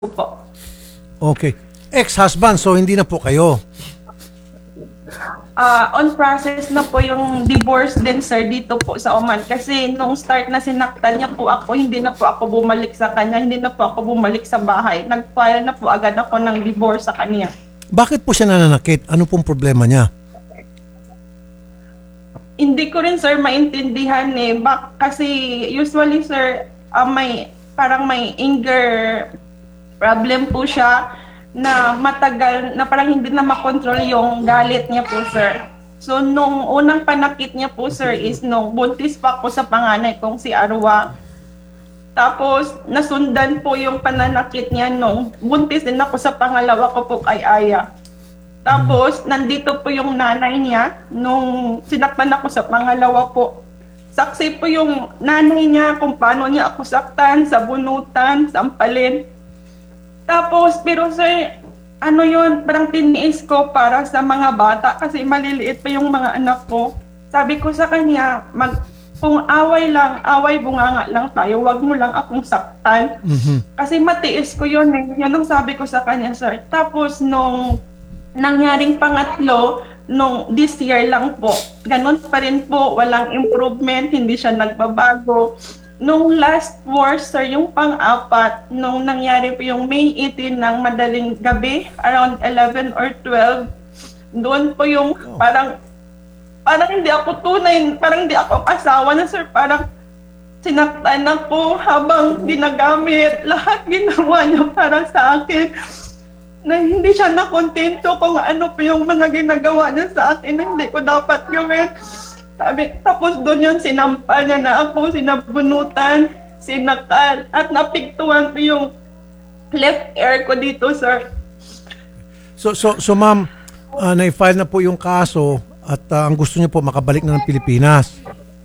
po. Okay. Ex-husband, so hindi na po kayo. On process na po yung divorce din, sir, dito po sa Oman. Kasi nung start na sinaktan niya po ako, hindi na po ako bumalik sa kanya, hindi na po ako bumalik sa bahay. Nag-file na po agad ako ng divorce sa kanya. Bakit po siya nananakit? Ano pong problema niya? Hindi ko rin, sir, maintindihan eh. Kasi usually, sir, parang may anger problem po siya na matagal, na parang hindi na makontrol yung galit niya po, sir. So, nung unang panakit niya po, sir, is nung buntis pa ako sa panganay kong si Arwa. Tapos, nasundan po yung pananakit niya nung buntis din ako sa pangalawa ko po kay Aya. Tapos, nandito po yung nanay niya nung sinaktan ako sa pangalawa po. Saksi po yung nanay niya kung paano niya ako saktan, sa bunutan, sampalin. Tapos, pero sir, ano yun, parang tiniis ko para sa mga bata kasi maliliit pa yung mga anak ko. Sabi ko sa kanya, kung away lang, away bunganga lang tayo, wag mo lang akong saktan. Kasi matiis ko yun eh. Yun ang sabi ko sa kanya, sir. Tapos, nung nangyaring pangatlo, nung this year lang po, ganun pa rin po, walang improvement, hindi siya nagbabago. Nung last war, sir, yung pang-apat, nung nangyari po yung May 18 ng madaling gabi, around 11 or 12, doon po yung parang hindi ako tunay, parang hindi ako asawa na, sir, parang sinaktan ako habang ginagamit, lahat ginawa niya para sa akin, na hindi siya nakontento kung ano po yung mga ginagawa niya sa akin na hindi ko dapat gawin. Tapos doon yun, sinampal niya na ako, sinabunutan, sinakal, at napiktuan ko yung left ear ko dito, sir. So ma'am, na-file na po yung kaso at ang gusto niyo po makabalik na ng Pilipinas.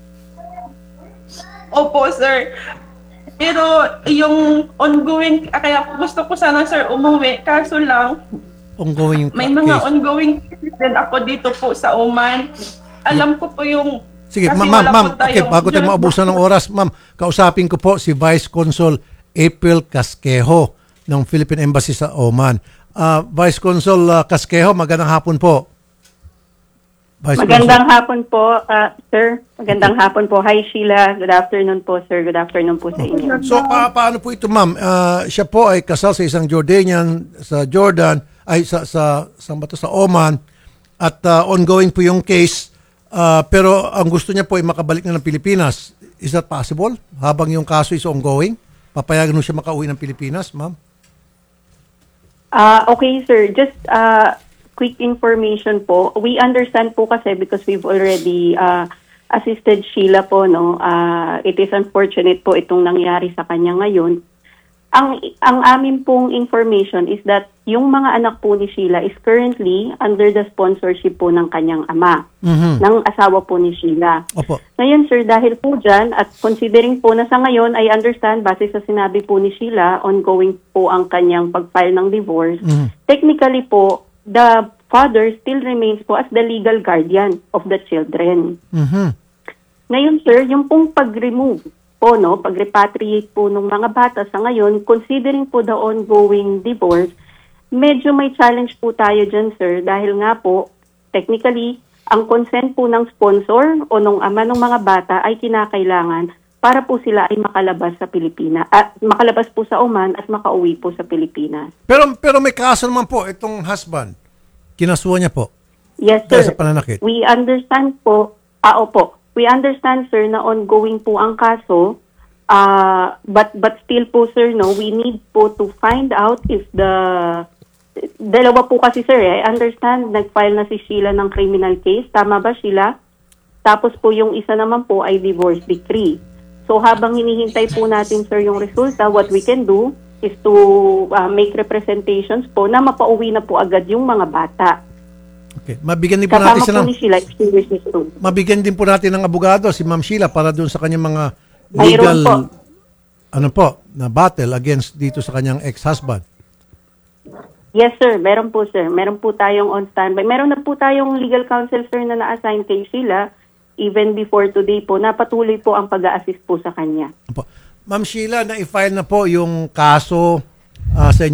Opo, sir. Pero yung ongoing, kaya gusto ko sana, sir, umuwi. Kaso lang, Ongoing yung may mga case. ongoing cases din ako dito po sa Oman. Alam ko po yung... Sige, kasi ma'am, wala po okay, tayong- bago tayo maubusan ng oras, ma'am, kausapin ko po si Vice Consul April Casquejo ng Philippine Embassy sa Oman. Vice Consul Casquejo, magandang hapon po. Magandang hapon po, sir. Magandang hapon po. Hi, Sheila. Good afternoon po, sir. Good afternoon po sa inyo. So, paano po ito, ma'am? Siya po ay kasal sa isang Jordanian sa Jordan, ay sa Oman, at ongoing po yung case. Pero ang gusto niya po ay makabalik na ng Pilipinas. Is that possible? Habang yung kaso is ongoing, papayagan mo siya makauwi ng Pilipinas, ma'am? Okay, sir. Just quick information po. We understand po kasi because we've already assisted Sheila po, no. It is unfortunate po itong nangyari sa kanya ngayon. Ang amin pong information is that yung mga anak po ni Sheila is currently under the sponsorship po ng kanyang ama, ng asawa po ni Sheila. Opo. Ngayon, sir, dahil po dyan, at considering po na sa ngayon, I understand, base sa sinabi po ni Sheila, ongoing po ang kanyang pag-file ng divorce. Technically po, the father still remains po as the legal guardian of the children. Ngayon, sir, yung pong pag-remove po, no, pag-repatriate po ng mga bata sa ngayon, considering po the ongoing divorce, medyo may challenge po tayo dyan, sir, dahil nga po, technically, ang consent po ng sponsor o ng ama ng mga bata ay kinakailangan para po sila ay makalabas sa Pilipinas, at makalabas po sa Oman at makauwi po sa Pilipinas. Pero may kaso naman po itong husband. Kinasuhan niya po. Yes, Dahil sir. sa pananakit. We understand po, opo. We understand, sir, na ongoing po ang kaso, but still po, sir, no, we need po to find out if dalawa po kasi, sir, I understand, nag-file na si Sheila ng criminal case. Tama ba, Sheila? Tapos po yung isa naman po ay divorce decree. So habang hinihintay po natin, sir, yung resulta, what we can do is to make representations po na mapauwi na po agad yung mga bata. Okay. Mabigyan din po natin Kasama po ni Sheila, if she wishes to. Mabigyan din po natin ng abogado si Ma'am Sheila para doon sa kanyang mga Mayroon legal na battle against dito sa kanyang ex-husband. Yes, sir. Meron po, sir. Meron po tayong on standby. Meron na po tayong legal counsel, sir, na na-assign kay Sheila. Even before today po, napatuloy po ang pag-a-assist po sa kanya. Ma'am Sheila, na-file na po yung kaso sa inyo